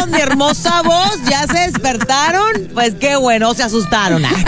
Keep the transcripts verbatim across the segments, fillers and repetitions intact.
escucharon mi hermosa voz? ¿Ya se despertaron? Pues qué bueno, se asustaron. ¿Por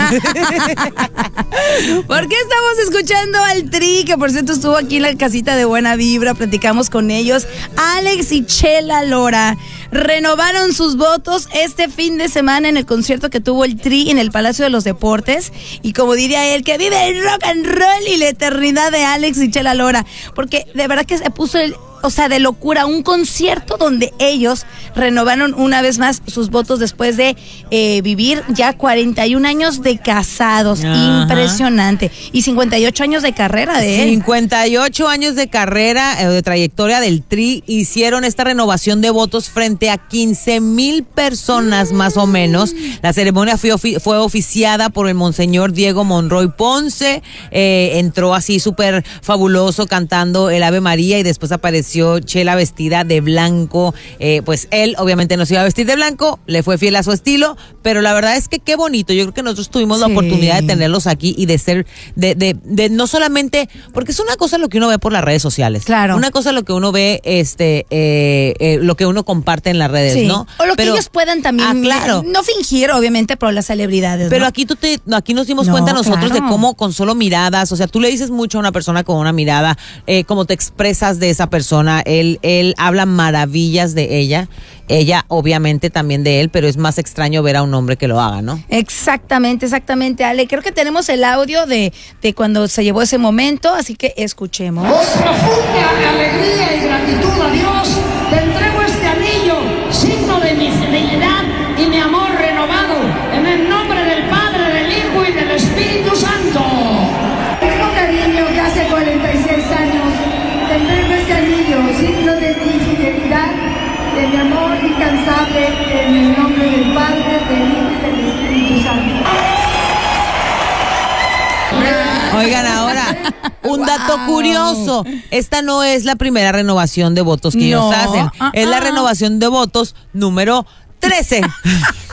qué estamos escuchando al Tri? Que por cierto estuvo aquí en la casita de Buena Vibra, platicamos con ellos. Alex y Chela Lora renovaron sus votos este fin de semana en el concierto que tuvo el Tri en el Palacio de los Deportes. Y como diría él, que vive el rock and roll y la eternidad de Alex y Chela Lora. Porque de verdad que se puso el... O sea, de locura, un concierto donde ellos renovaron una vez más sus votos después de eh, vivir ya cuarenta y un años de casados. Ajá. Impresionante. Y cincuenta y ocho años de carrera de él. cincuenta y ocho años de carrera, eh, de trayectoria del Tri. Hicieron esta renovación de votos frente a quince mil personas, mm. más o menos. La ceremonia fue, ofi- fue oficiada por el monseñor Diego Monroy Ponce. Eh, entró así súper fabuloso cantando el Ave María y después apareció Chela vestida de blanco. Eh, pues él obviamente no se iba a vestir de blanco, le fue fiel a su estilo, pero la verdad es que qué bonito. Yo creo que nosotros tuvimos sí. la oportunidad de tenerlos aquí y de ser, de, de, de no solamente, porque es una cosa lo que uno ve por las redes sociales, claro, una cosa lo que uno ve, este, eh, eh, lo que uno comparte en las redes, sí. ¿no? O lo pero, que ellos puedan también, ah, claro. no fingir, obviamente, por las celebridades. Pero ¿no? aquí tú te, aquí nos dimos no, cuenta nosotros claro. de cómo con solo miradas, o sea, tú le dices mucho a una persona con una mirada, eh, cómo te expresas de esa persona. Él, él habla maravillas de ella, ella obviamente también de él, pero es más extraño ver a un hombre que lo haga, ¿no? Exactamente, exactamente, Ale. Creo que tenemos el audio de, de cuando se llevó ese momento, así que escuchemos. Con profunda alegría y gratitud a Dios, te entrego este anillo, signo de mi fidelidad y mi amor renovado, en el nombre del Padre, del Hijo y del Espíritu Santo. Tengo cariño que hace cuarenta y seis años. Te entrego este anillo, signo de mi fidelidad, de mi amor incansable, en el nombre del Padre, del Hijo y del Espíritu Santo. Oigan, ahora, un dato wow. curioso. Esta no es la primera renovación de votos que no. ellos hacen. Uh-uh. Es la renovación de votos número trece.